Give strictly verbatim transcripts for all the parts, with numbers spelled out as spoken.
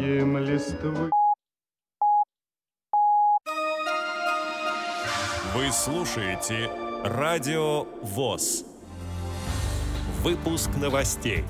шелестием листвы. Вы слушаете Радио ВОС. Выпуск новостей.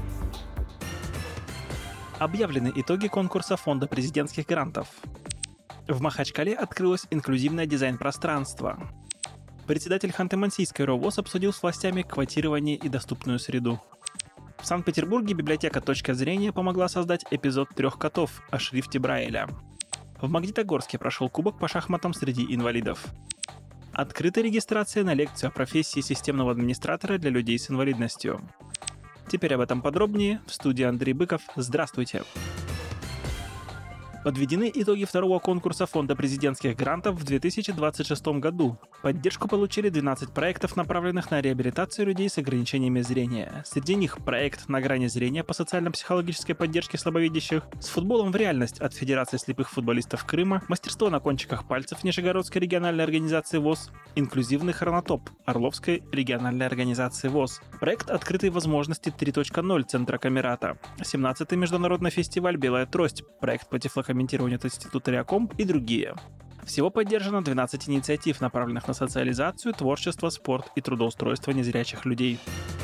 Объявлены итоги конкурса Фонда президентских грантов. В Махачкале открылось инклюзивное дизайн-пространство. Председатель Ханты-Мансийской РОВОС обсудил с властями квотирование и доступную среду. В Санкт-Петербурге библиотека «Точка зрения» помогла создать эпизод «Трех котов» о шрифте Брайля. В Магнитогорске прошел кубок по шахматам среди инвалидов. Открыта регистрация на лекцию о профессии системного администратора для людей с инвалидностью. Теперь об этом подробнее. В студии Андрей Быков. Здравствуйте. Подведены итоги второго конкурса Фонда президентских грантов в две тысячи двадцать шестом году. Поддержку получили двенадцать проектов, направленных на реабилитацию людей с ограничениями зрения. Среди них проект «На грани зрения» по социально-психологической поддержке слабовидящих, «С футболом в реальность» от Федерации слепых футболистов Крыма, «Мастерство на кончиках пальцев» Нижегородской региональной организации ВОС, «Инклюзивный хронотоп» Орловской региональной организации ВОС, проект «Открытые возможности три точка ноль» Центра Камерата, семнадцатый международный фестиваль «Белая трость», проект по тифлокомментированию от Института Реаком и другие. Всего поддержано двенадцать инициатив, направленных на социализацию, творчество, спорт и трудоустройство незрячих людей.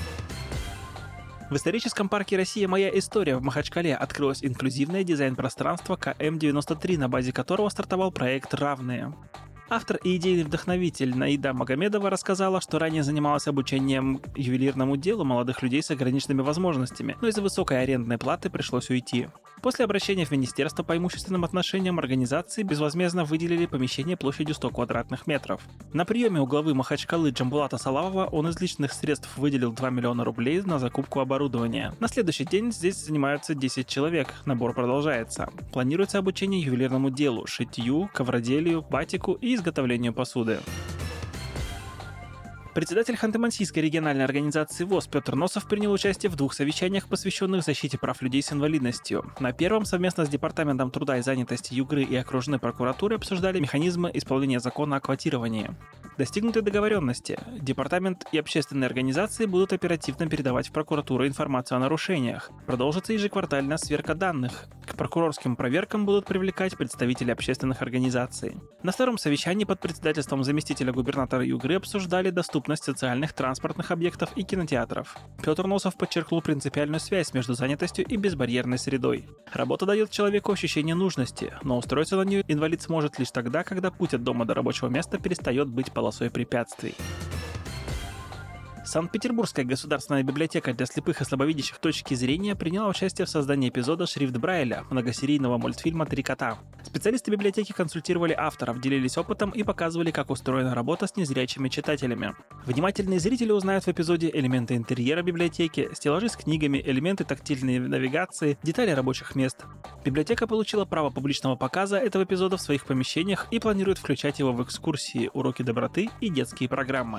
В историческом парке «Россия. Моя история» в Махачкале открылось инклюзивное дизайн-пространство Ка Эм девяносто три, на базе которого стартовал проект «Равные». Автор и идейный вдохновитель Наида Магомедова рассказала, что ранее занималась обучением ювелирному делу молодых людей с ограниченными возможностями, но из-за высокой арендной платы пришлось уйти. После обращения в Министерство по имущественным отношениям организации безвозмездно выделили помещение площадью сто квадратных метров. На приеме у главы Махачкалы Джамбулата Салавова он из личных средств выделил два миллиона рублей на закупку оборудования. На следующий день здесь занимаются десять человек, набор продолжается. Планируется обучение ювелирному делу, шитью, ковроделию, батику и изготовлению посуды. Председатель Ханты-Мансийской региональной организации ВОС Петр Носов принял участие в двух совещаниях, посвященных защите прав людей с инвалидностью. На первом совместно с Департаментом труда и занятости Югры и окружной прокуратуры обсуждали механизмы исполнения закона о квотировании. Достигнуты договоренности. Департамент и общественные организации будут оперативно передавать в прокуратуру информацию о нарушениях. Продолжится ежеквартальная сверка данных. К прокурорским проверкам будут привлекать представителей общественных организаций. На втором совещании под председательством заместителя губернатора Югры обсуждали доступность социальных транспортных объектов и кинотеатров. Петр Носов подчеркнул принципиальную связь между занятостью и безбарьерной средой. Работа дает человеку ощущение нужности, но устроиться на нее инвалид сможет лишь тогда, когда путь от дома до рабочего места перестает быть полосой препятствий. Санкт-Петербургская государственная библиотека для слепых и слабовидящих «Точки зрения» приняла участие в создании эпизода «Шрифт Брайля» многосерийного мультфильма «Три кота». Специалисты библиотеки консультировали авторов, делились опытом и показывали, как устроена работа с незрячими читателями. Внимательные зрители узнают в эпизоде элементы интерьера библиотеки, стеллажи с книгами, элементы тактильной навигации, детали рабочих мест. Библиотека получила право публичного показа этого эпизода в своих помещениях и планирует включать его в экскурсии, уроки доброты и детские программы.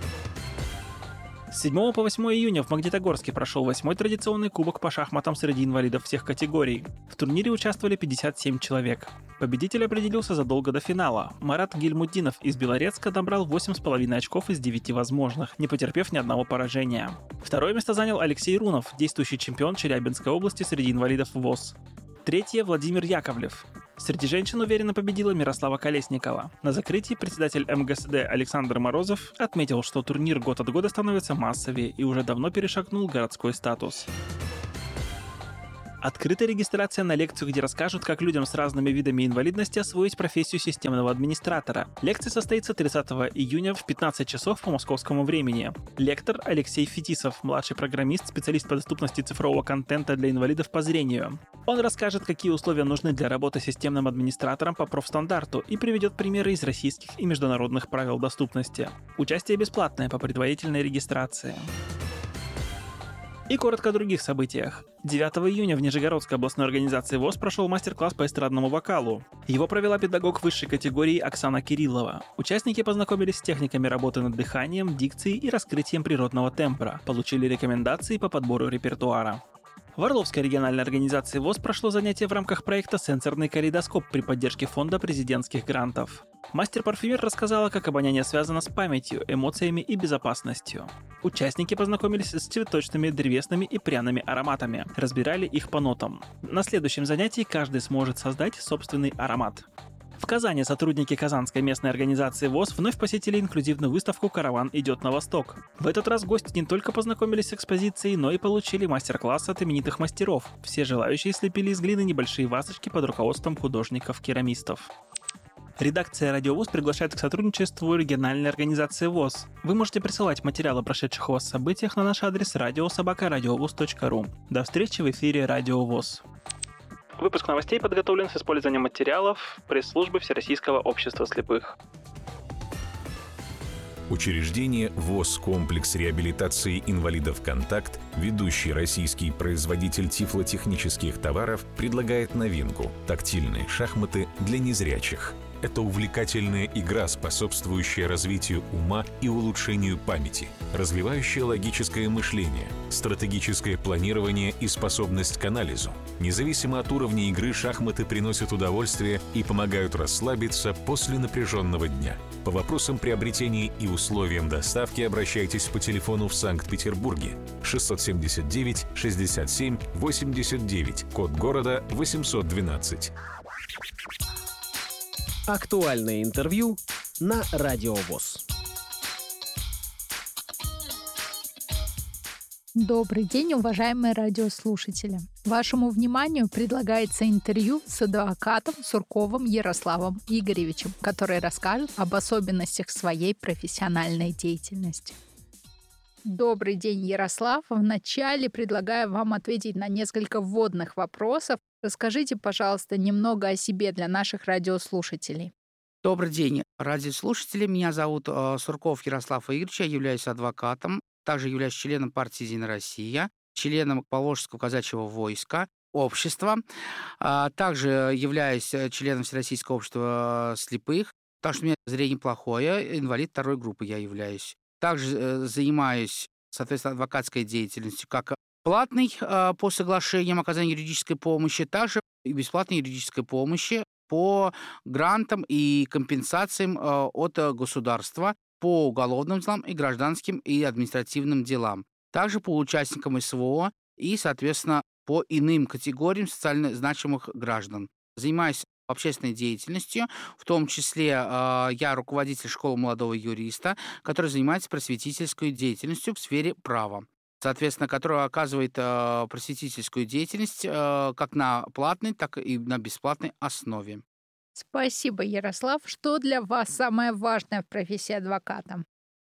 С седьмого по восьмое июня в Магнитогорске прошел восьмой традиционный кубок по шахматам среди инвалидов всех категорий. В турнире участвовали пятьдесят семь человек. Победитель определился задолго до финала. Марат Гильмуддинов из Белорецка набрал восемь с половиной очков из девяти возможных, не потерпев ни одного поражения. Второе место занял Алексей Рунов, действующий чемпион Челябинской области среди инвалидов ВОС. Третье – Владимир Яковлев. Среди женщин уверенно победила Мирослава Колесникова. На закрытии председатель эм гэ эс дэ Александр Морозов отметил, что турнир год от года становится массовее и уже давно перешагнул городской статус. Открыта регистрация на лекцию, где расскажут, как людям с разными видами инвалидности освоить профессию системного администратора. Лекция состоится тридцатого июня в пятнадцать часов по московскому времени. Лектор Алексей Фетисов, младший программист, специалист по доступности цифрового контента для инвалидов по зрению. Он расскажет, какие условия нужны для работы системным администратором по профстандарту и приведет примеры из российских и международных правил доступности. Участие бесплатное по предварительной регистрации. И коротко о других событиях. девятого июня в Нижегородской областной организации ВОС прошел мастер-класс по эстрадному вокалу. Его провела педагог высшей категории Оксана Кириллова. Участники познакомились с техниками работы над дыханием, дикцией и раскрытием природного тембра, получили рекомендации по подбору репертуара. В Орловской региональной организации ВОС прошло занятие в рамках проекта «Сенсорный калейдоскоп» при поддержке Фонда президентских грантов. Мастер-парфюмер рассказала, как обоняние связано с памятью, эмоциями и безопасностью. Участники познакомились с цветочными, древесными и пряными ароматами, разбирали их по нотам. На следующем занятии каждый сможет создать собственный аромат. В Казани сотрудники Казанской местной организации ВОС вновь посетили инклюзивную выставку «Караван идет на восток». В этот раз гости не только познакомились с экспозицией, но и получили мастер-класс от именитых мастеров. Все желающие слепили из глины небольшие вазочки под руководством художников-керамистов. Редакция «Радио ВОС» приглашает к сотрудничеству региональной организации ВОС. Вы можете присылать материалы о прошедших у вас событиях на наш адрес радио собака радиовос точка ру. До встречи в эфире «Радио ВОС». Выпуск новостей подготовлен с использованием материалов пресс-службы Всероссийского общества слепых. Учреждение ВОС «Комплекс реабилитации инвалидов «Контакт», ведущий российский производитель тифлотехнических товаров, предлагает новинку – тактильные шахматы для незрячих. Это увлекательная игра, способствующая развитию ума и улучшению памяти, развивающая логическое мышление, стратегическое планирование и способность к анализу. Независимо от уровня игры, шахматы приносят удовольствие и помогают расслабиться после напряженного дня. По вопросам приобретения и условиям доставки обращайтесь по телефону в Санкт-Петербурге шестьсот семьдесят девять шестьдесят семь восемьдесят девять, код города восемьсот двенадцать. Актуальное интервью на Радио ВОС. Добрый день, уважаемые радиослушатели. Вашему вниманию предлагается интервью с адвокатом Сурковым Ярославом Игоревичем, который расскажет об особенностях своей профессиональной деятельности. Добрый день, Ярослав. Вначале предлагаю вам ответить на несколько вводных вопросов. Расскажите, пожалуйста, немного о себе для наших радиослушателей. Добрый день, радиослушатели. Меня зовут э, Сурков Ярослав Игоревич. Я являюсь адвокатом, также являюсь членом партии «Единая Россия», членом Поволжского казачьего войска, общества. А также являюсь членом Всероссийского общества слепых, потому что у меня зрение плохое, инвалид второй группы я являюсь. Также э, занимаюсь, соответственно, адвокатской деятельностью как платной э, по соглашениям оказания юридической помощи, также и бесплатной юридической помощи по грантам и компенсациям э, от государства по уголовным делам и гражданским и административным делам. Также по участникам СВО и, соответственно, по иным категориям социально значимых граждан. Занимаюсь общественной деятельностью, в том числе э, я руководитель школы молодого юриста, который занимается просветительской деятельностью в сфере права. Соответственно, который оказывает э, просветительскую деятельность э, как на платной, так и на бесплатной основе. Спасибо, Ярослав. Что для вас самое важное в профессии адвоката?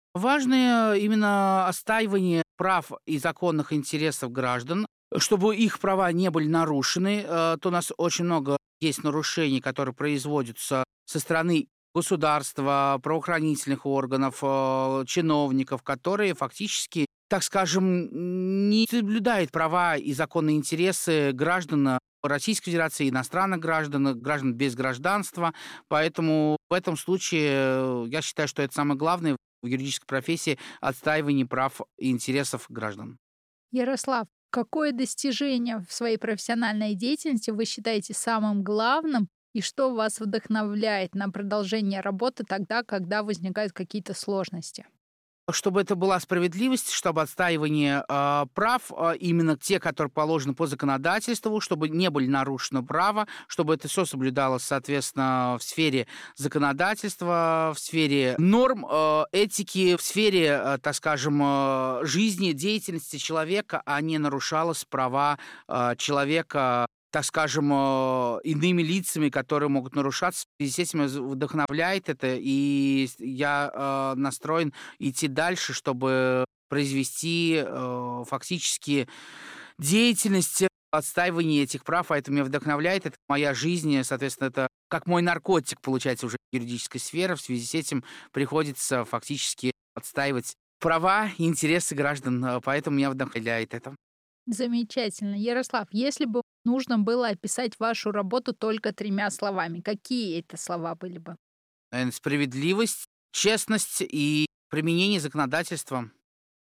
Важное именно отстаивание прав и законных интересов граждан, чтобы их права не были нарушены. Э, то у нас очень много есть нарушений, которые производятся со стороны государства, правоохранительных органов, э, чиновников, которые фактически, так скажем, не соблюдают права и законные интересы граждан Российской Федерации, иностранных граждан, граждан без гражданства. Поэтому в этом случае я считаю, что это самое главное в юридической профессии – отстаивание прав и интересов граждан. Ярослав, какое достижение в своей профессиональной деятельности вы считаете самым главным и что вас вдохновляет на продолжение работы тогда, когда возникают какие-то сложности? Чтобы это была справедливость, чтобы отстаивание э, прав, э, именно те, которые положены по законодательству, чтобы не были нарушены права, чтобы это все соблюдалось, соответственно, в сфере законодательства, в сфере норм, э, этики, в сфере, э, так скажем, э, жизни, деятельности человека, а не нарушалось права э, человека, так скажем, иными лицами, которые могут нарушаться. В связи с этим вдохновляет это, и я э, настроен идти дальше, чтобы произвести э, фактически деятельность отстаивания этих прав, а это меня вдохновляет, это моя жизнь, соответственно, это как мой наркотик, получается, уже юридическая сфера. В связи с этим приходится фактически отстаивать права и интересы граждан, поэтому меня вдохновляет это. Замечательно. Ярослав, если бы нужно было описать вашу работу только тремя словами, какие это слова были бы? Наверное, справедливость, честность и применение законодательства.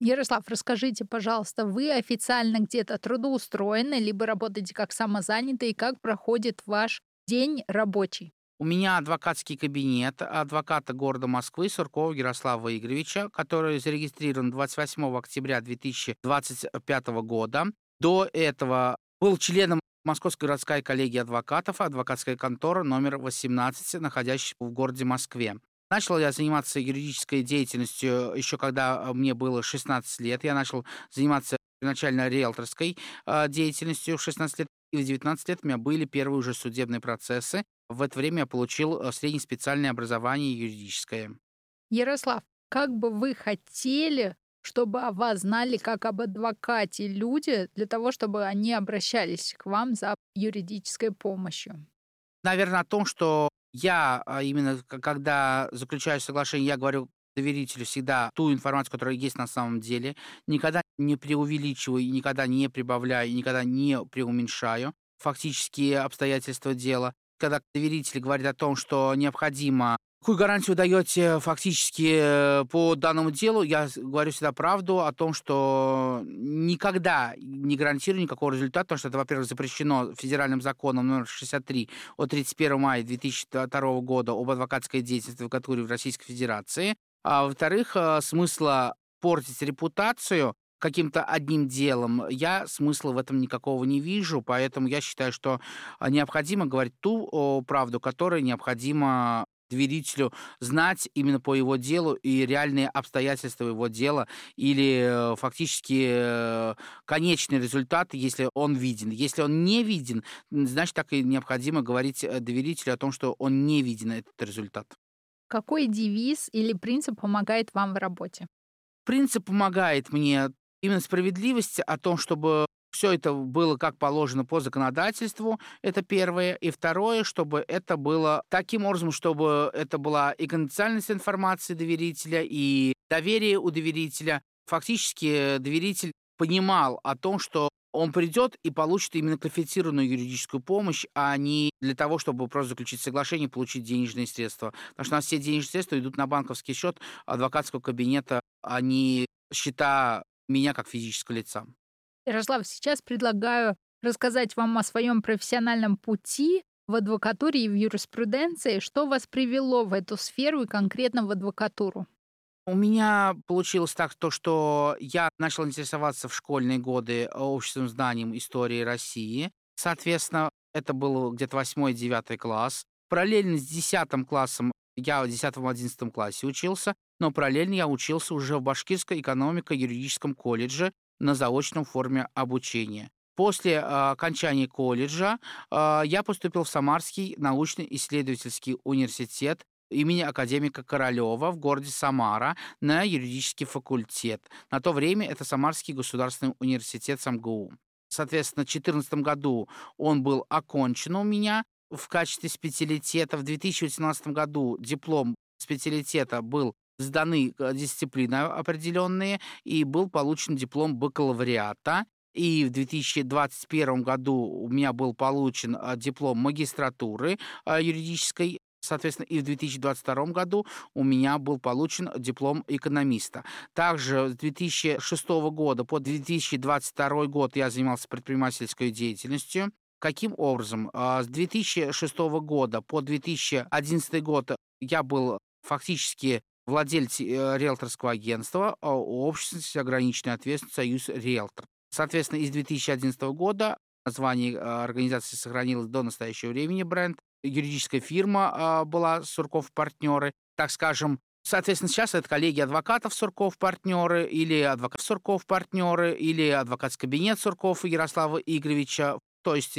Ярослав, расскажите, пожалуйста, вы официально где-то трудоустроены, либо работаете как самозанятый, и как проходит ваш день рабочий? У меня адвокатский кабинет адвоката города Москвы Суркова Ярослава Игоревича, который зарегистрирован двадцать восьмого октября две тысячи двадцать пятого года. До этого был членом Московской городской коллегии адвокатов, адвокатская контора номер восемнадцать, находящаяся в городе Москве. Начал я заниматься юридической деятельностью еще когда мне было шестнадцать лет. Я начал заниматься первоначально риэлторской э, деятельностью в шестнадцать лет, и в девятнадцать лет у меня были первые уже судебные процессы. В это время я получил среднеспециальное образование юридическое. Ярослав, как бы вы хотели, чтобы о вас знали как об адвокате люди, для того, чтобы они обращались к вам за юридической помощью? Наверное, о том, что я именно, когда заключаю соглашение, я говорю доверителю всегда ту информацию, которая есть на самом деле, никогда не преувеличиваю, и никогда не прибавляю, и никогда не преуменьшаю фактические обстоятельства дела. Когда доверитель говорит о том, что необходимо, какую гарантию даете фактически по данному делу, я говорю всегда правду о том, что никогда не гарантирую никакого результата, потому что это, во-первых, запрещено федеральным законом номер шестьдесят три от тридцать первого мая две тысячи второго года об адвокатской деятельности в адвокатуре в Российской Федерации. А во-вторых, смысла портить репутацию каким-то одним делом, я смысла в этом никакого не вижу, поэтому я считаю, что необходимо говорить ту правду, которая необходимо доверителю знать именно по его делу и реальные обстоятельства его дела или фактически конечный результат, если он виден. Если он не виден, значит, так и необходимо говорить доверителю о том, что он не виден, этот результат. Какой девиз или принцип помогает вам в работе? Принцип помогает мне именно справедливость, о том, чтобы все это было как положено по законодательству, это первое. И второе, чтобы это было таким образом, чтобы это была и конфиденциальность информации доверителя, и доверие у доверителя. Фактически доверитель понимал о том, что он придет и получит именно квалифицированную юридическую помощь, а не для того, чтобы просто заключить соглашение и получить денежные средства. Потому что у нас все денежные средства идут на банковский счет адвокатского кабинета, а не счета меня как физического лица. Ярослав, сейчас предлагаю рассказать вам о своем профессиональном пути в адвокатуре и в юриспруденции. Что вас привело в эту сферу и конкретно в адвокатуру? У меня получилось так, то, что я начал интересоваться в школьные годы обществом знанием истории России. Соответственно, это был где-то восьмой-девятый класс. Параллельно с десятым классом, я в десятом-одиннадцатом классе учился, но параллельно я учился уже в Башкирском экономико-юридическом колледже на заочном форме обучения. После э, окончания колледжа э, я поступил в Самарский научно-исследовательский университет имени академика Королева в городе Самара на юридический факультет. На то время это Самарский государственный университет СамГУ. Соответственно, в две тысячи четырнадцатом году он был окончен у меня в качестве специалитета. В две тысячи восемнадцатом году диплом специалитета был сданы дисциплины определенные, и был получен диплом бакалавриата. И в две тысячи двадцать первом году у меня был получен диплом магистратуры юридической. Соответственно, и в две тысячи двадцать втором году у меня был получен диплом экономиста. Также с две тысячи шестого года по две тысячи двадцать второй год я занимался предпринимательской деятельностью. Каким образом? С две тысячи шестого года по две тысячи одиннадцатый год я был фактически владельцем риэлторского агентства общественности ограниченной ответственности «Союз Риэлтор». Соответственно, из две тысячи одиннадцатого года название организации сохранилось до настоящего времени, бренд. Юридическая фирма была «Сурков партнеры». Так скажем, соответственно, сейчас это коллегия адвокатов «Сурков партнеры» или адвокат «Сурков партнеры» или адвокатский кабинет Сурков Ярослава Игоревича. То есть